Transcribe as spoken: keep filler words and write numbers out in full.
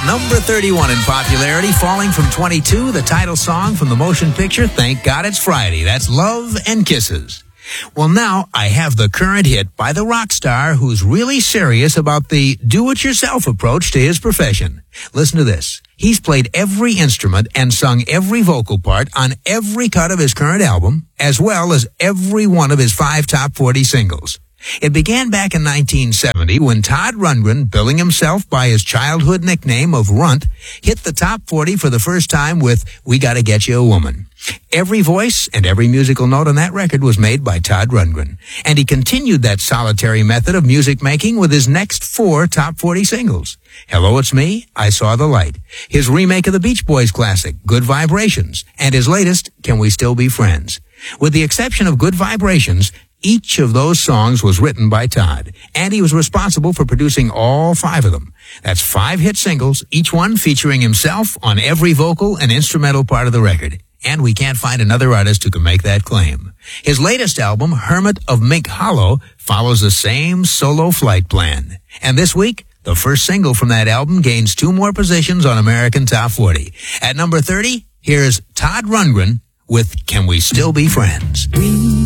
number thirty-one in popularity, falling from twenty-two, the title song from the motion picture Thank God It's Friday. That's Love and Kisses. Well, now I have the current hit by the rock star who's really serious about the do-it-yourself approach to his profession. Listen to this. He's played every instrument and sung every vocal part on every cut of his current album, as well as every one of his five top forty singles. It began back in nineteen seventy when Todd Rundgren, billing himself by his childhood nickname of Runt, hit the top forty for the first time with We Gotta Get You a Woman. Every voice and every musical note on that record was made by Todd Rundgren, and he continued that solitary method of music making with his next four top forty singles. Hello, It's Me, I Saw the Light, his remake of the Beach Boys classic, Good Vibrations, and his latest, Can We Still Be Friends? With the exception of Good Vibrations, each of those songs was written by Todd, and he was responsible for producing all five of them. That's five hit singles, each one featuring himself on every vocal and instrumental part of the record. And we can't find another artist who can make that claim. His latest album, Hermit of Mink Hollow, follows the same solo flight plan. And this week, the first single from that album gains two more positions on American Top forty. At number thirty, here's Todd Rundgren with Can We Still Be Friends? We